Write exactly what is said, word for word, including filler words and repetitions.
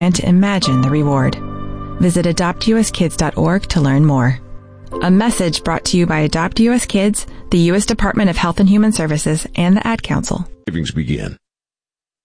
and to imagine the reward. Visit adopt u s kids dot org to learn more. A message brought to you by Adopt U S Kids, the U S Department of Health and Human Services, and the Ad Council. Savings begin.